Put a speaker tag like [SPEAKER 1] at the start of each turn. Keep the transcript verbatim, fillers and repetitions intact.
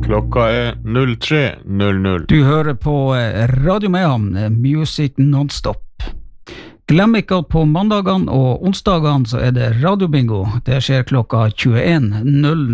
[SPEAKER 1] Klokka er null tre null null.
[SPEAKER 2] Du hører på Radio Mehamn, Music Non-Stop. Glem ikke at på mandagene og onsdagene så er det radiobingo. Det skjer klokka tjueen null null.